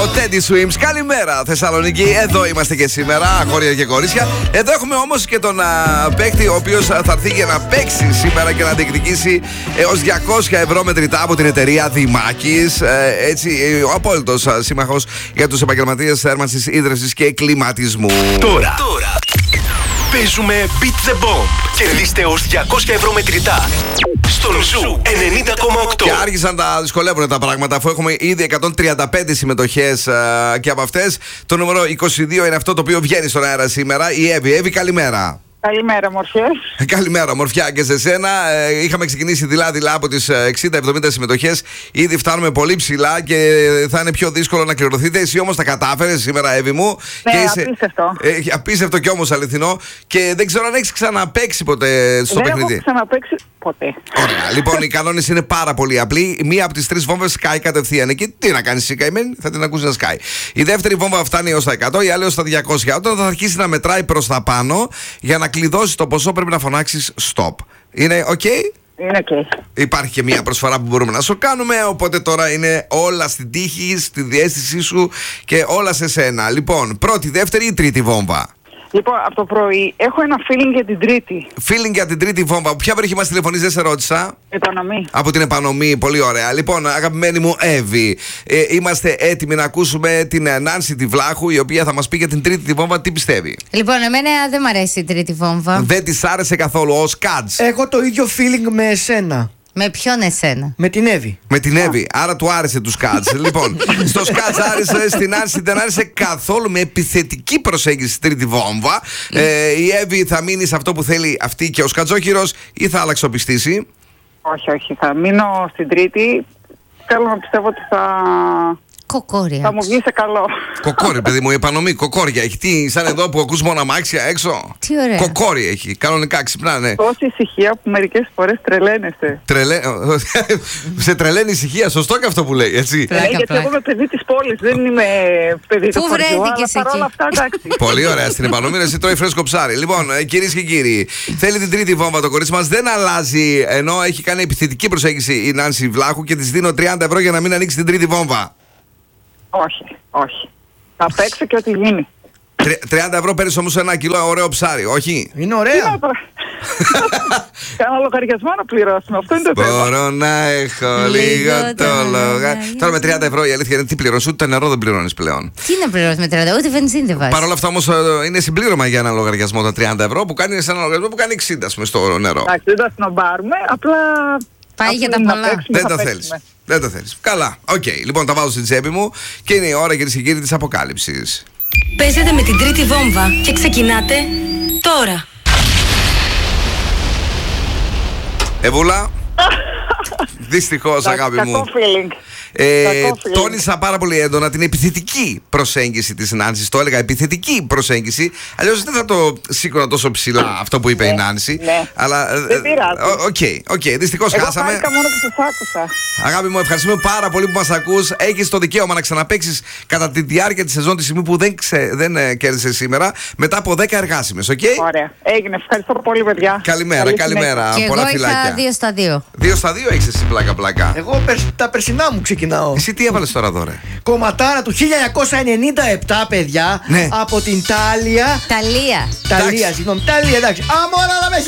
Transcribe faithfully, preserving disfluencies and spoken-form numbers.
Teddy Swims. Καλημέρα Θεσσαλονίκη, εδώ είμαστε και σήμερα, αγόρια και κορίτσια. Εδώ έχουμε όμως και τον α, παίκτη, ο οποίος θα έρθει για να παίξει σήμερα και να διεκδικήσει έως διακόσια ευρώ μετρητά από την εταιρεία Δημάκης. Ε, έτσι, ο απόλυτος σύμμαχος για τους επαγγελματίες θέρμανσης, ίδρυυσης και κλιματισμού. Τώρα, τώρα παίζουμε Beat the Bomb. Κερδίστε ως διακόσια ευρώ μετρητά στον Ζου ενενήντα κόμμα οκτώ. Και άρχισαν να δυσκολεύουν τα πράγματα, αφού έχουμε ήδη εκατόν τριάντα πέντε συμμετοχές α, και από αυτές το νούμερο είκοσι δύο είναι αυτό το οποίο βγαίνει στον αέρα σήμερα. Η Εύη. Εύη, καλημέρα. Καλημέρα, μορφιές. Καλημέρα, μορφιά και σε σένα. Ε, είχαμε ξεκινήσει δειλά-δειλά από τις εξήντα εβδομήντα συμμετοχές. Ήδη φτάνουμε πολύ ψηλά και θα είναι πιο δύσκολο να κληρωθείτε. Εσύ όμως τα κατάφερες σήμερα, Εύη μου. Ναι, και είσαι, απίστευτο. Ε, απίστευτο κι όμως αληθινό. Και δεν ξέρω αν έχεις ξαναπαίξει ποτέ στο δεν παιχνίδι. Δεν έχω ξαναπαίξει ποτέ. Ωραία. Λοιπόν, οι κανόνες είναι πάρα πολύ απλοί. Μία από τις τρεις βόμβες σκάει κατευθείαν. Εκεί τι να κάνεις, εσύ καημένη, θα την ακούσει να σκάει. Η δεύτερη βόμβα φτάνει έως τα εκατό, η άλλη έως τα διακόσια. Όταν θα αρχίσει να μετράει προς τα πάνω, για να κλειδώσει το ποσό πρέπει να φωνάξεις stop. Είναι ok? Είναι ok. Υπάρχει και μία προσφορά που μπορούμε να σου κάνουμε. Οπότε τώρα είναι όλα στην τύχη, στη διαίσθησή σου και όλα σε σένα. Λοιπόν, πρώτη, δεύτερη ή τρίτη βόμβα? Λοιπόν, από το πρωί έχω ένα feeling για την τρίτη. Feeling για την τρίτη βόμβα. Ποια περιοχή μας τηλεφωνείς, δεν σε ρώτησα. Επανομή. Από την Επανομή, πολύ ωραία. Λοιπόν, αγαπημένη μου Εύη, ε, είμαστε έτοιμοι να ακούσουμε την Νάνση τη Βλάχου, η οποία θα μας πει για την τρίτη τη βόμβα τι πιστεύει. Λοιπόν, εμένα δεν μ' αρέσει η τρίτη βόμβα. Δεν της άρεσε καθόλου ως Κάτς. Έχω το ίδιο feeling με εσένα. Με ποιον εσένα? Με την Εύη. Με την Εύη, άρα του άρεσε του Σκάτς. Λοιπόν, στο Σκάτς άρεσε, στην Άνση δεν άρεσε καθόλου, με επιθετική προσέγγιση στην τρίτη βόμβα. Ε, η Εύη θα μείνει σε αυτό που θέλει αυτή και ο Σκατζόχυρος ή θα αλλαξοπιστήσει? Όχι, όχι. Θα μείνω στην τρίτη. Θέλω να πιστεύω ότι θα... Κοκόρια. Θα μου βγει σε καλό. Κοκόρι, παιδί μου, η Επανομή, κοκόρια έχει. Τι, σαν εδώ που ακούς μόνο αμάξια έξω. Τι ωραία. Κοκόρι έχει, κανονικά ξυπνάνε. Τόση ησυχία που μερικές φορές τρελαίνεστε. Τρελέ... σε τρελαίνει ησυχία, σωστό και αυτό που λέει, έτσι. Πλάκα, Ναι, γιατί πλάκα. εγώ είμαι παιδί της πόλης, δεν είμαι παιδί του Πού χωριού, βρέθηκες αλλά παρόλα εκεί? αυτά εντάξει. Πολύ ωραία, στην Επανομή εσύ τρώει φρέσκο ψάρι. Λοιπόν, κυρίες και κύριοι, θέλει την τρίτη βόμβα το κορίτσι μας, δεν αλλάζει, ενώ έχει κάνει επιθετική προσέγγιση η Νάνση Βλάχου και της δίνω τριάντα ευρώ για να μην ανοίξει την τρίτη βόμβα. Όχι, όχι. Θα παίξω και ό,τι γίνει. Τρι- τριάντα ευρώ παίρνεις όμως ένα κιλό ωραίο ψάρι, όχι? Είναι ωραία. Κάνα λογαριασμό να πληρώσουμε. Αυτό είναι το θέμα. Μπορώ να έχω Λίγο λίγο το το λόγο. λογαριασμό. Τώρα με τριάντα ευρώ η αλήθεια είναι τι πληρώνεις, ούτε νερό δεν πληρώνεις πλέον. Τι να πληρώσει με τριάντα, ούτε βενζίνη δεν βάζει. Παρ' όλα αυτά όμως ε, είναι συμπλήρωμα για ένα λογαριασμό τα τριάντα ευρώ που κάνει σε ένα λογαριασμό που κάνει εξήντα ας πούμε, στο νερό. Εντάξει, δεν τα σνομπάρουμε, απλά. Πάει για τα αφού είναι να πολλά. παίξουμε, Δεν θα τα παίξουμε. θέλεις. Δεν τα θέλεις. Καλά. Οκ. Λοιπόν, τα βάζω στην τσέπη μου και είναι η ώρα, κυρίες και κύριοι, της αποκάλυψης. Παίζετε με την τρίτη βόμβα και ξεκινάτε τώρα. Εβούλα. Δυστυχώς, αγάπη Κακό μου. feeling. Ε, Κακό feeling. τόνισα πάρα πολύ έντονα την επιθετική προσέγγιση της Νάνσης. Το έλεγα επιθετική προσέγγιση. Αλλιώς δεν θα το σήκωνα τόσο ψηλά αυτό που είπε η Νάνση. ναι. Αλλά. ε, Δεν πειράζει. Οκ, οκ. Δυστυχώς Εγώ χάσαμε. χάρηκα μόνο που σας άκουσα. Αγάπη μου, ευχαριστούμε πάρα πολύ που μας ακούς. Έχεις το δικαίωμα να ξαναπαίξεις κατά τη διάρκεια της σεζόν τη στιγμή που δεν, ξε, δεν ε, κέρδισες σήμερα, μετά από δέκα εργάσιμες, οκ? Ωραία. Έγινε. Ευχαριστώ πολύ, παιδιά. Καλημέρα, Καλή καλημέρα. Και Πολλά εγώ είχα φιλάκια. δύο στα δύο. Δύο στα δύο έχεις εσύ, πλάκα πλάκα. Εγώ περσ- τα περσινά μου ξεκινάω. Εσύ τι έβαλες τώρα εδώ, ρε? Κομματάρα του χίλια εννιακόσια ενενήντα επτά, παιδιά. Ναι. Από την Τάλια. Ταλία. Ταλία, Εντάξει. συγγνώμη. Τάλια, εντάξει. Αμόρα να με